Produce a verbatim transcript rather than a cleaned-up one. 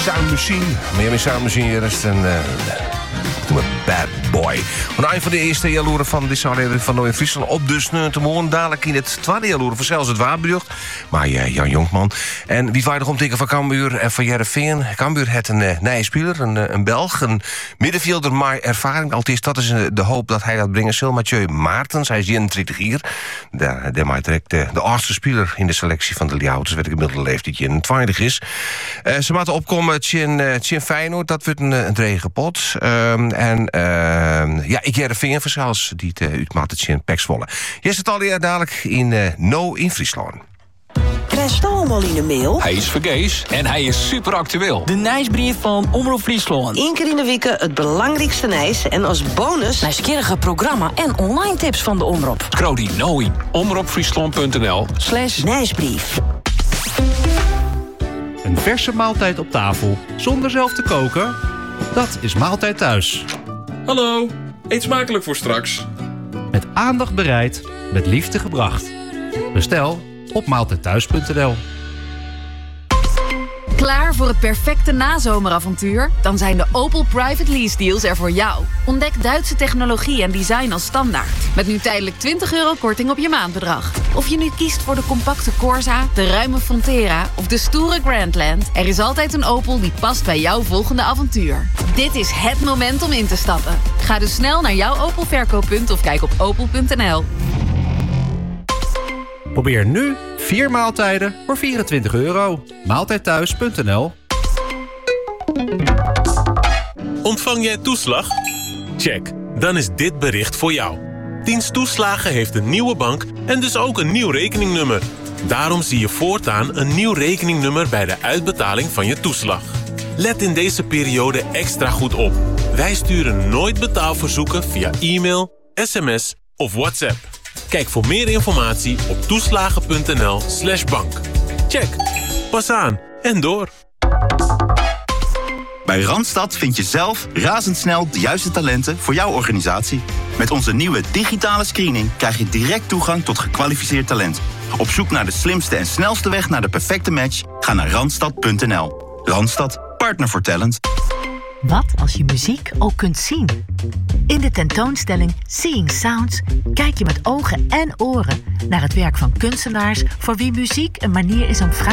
Sound Machine. Miami Sound Machine hier is een... Uh, een bad boy. Maar een van de eerste jaloeren van de samenleving van Noord-Friesland op dus nu te morgen. Dadelijk in het tweede jaloeren voor zelfs het Waarberucht. Maar uh, Jan Jonkman. En wie vaardig om tegen van Cambuur en van Heerenveen. Cambuur heeft een uh, nieuwe speler, een, uh, een Belg. Een middenvelder maar ervaring. Althans, dat is uh, de hoop dat hij gaat brengen. Sil Mathieu Maartens, hij is eenentwintig hier. Daar de maakt direct uh, de oudste speler in de selectie van de Ljouters. Weet ik inmiddels leeftijd eenentwintig is. Uh, ze moeten opkomen Tjen uh, Feyenoord. Dat wordt een, een drege pot. Um, En uh, ja, ik Heerenveen voor zelfs die het uh, uitmaakt in Pek Zwolle. Je zit al hier dadelijk in uh, No in Friesland. Krijg je allemaal in de mail? Hij is vergees en hij is super actueel. De nieuwsbrief van Omroep Friesland. Eén keer in de week het belangrijkste nieuws. En als bonus... nieuwsgierige programma en online tips van de Omroep. Scroll die nou in omroepfriesland.nl slash nieuwsbrief. Een verse maaltijd op tafel zonder zelf te koken? Dat is Maaltijd Thuis. Hallo, eet smakelijk voor straks. Met aandacht bereid, met liefde gebracht. Bestel op maaltijdthuis punt n l. Klaar voor het perfecte nazomeravontuur? Dan zijn de Opel Private Lease Deals er voor jou. Ontdek Duitse technologie en design als standaard. Met nu tijdelijk twintig euro korting op je maandbedrag. Of je nu kiest voor de compacte Corsa, de ruime Frontera of de stoere Grandland. Er is altijd een Opel die past bij jouw volgende avontuur. Dit is het moment om in te stappen. Ga dus snel naar jouw Opel verkooppunt of kijk op opel punt n l. Probeer nu vier maaltijden voor vierentwintig euro. maaltijdthuis punt n l. Ontvang jij toeslag? Check, dan is dit bericht voor jou. Dienst Toeslagen heeft een nieuwe bank en dus ook een nieuw rekeningnummer. Daarom zie je voortaan een nieuw rekeningnummer bij de uitbetaling van je toeslag. Let in deze periode extra goed op. Wij sturen nooit betaalverzoeken via e-mail, sms of WhatsApp. Kijk voor meer informatie op toeslagen punt n l slash bank. Check. Pas aan en door. Bij Randstad vind je zelf razendsnel de juiste talenten voor jouw organisatie. Met onze nieuwe digitale screening krijg je direct toegang tot gekwalificeerd talent. Op zoek naar de slimste en snelste weg naar de perfecte match? Ga naar randstad punt n l. Randstad, partner voor talent. Wat als je muziek ook kunt zien? In de tentoonstelling Seeing Sounds kijk je met ogen en oren naar het werk van kunstenaars voor wie muziek een manier is om vrij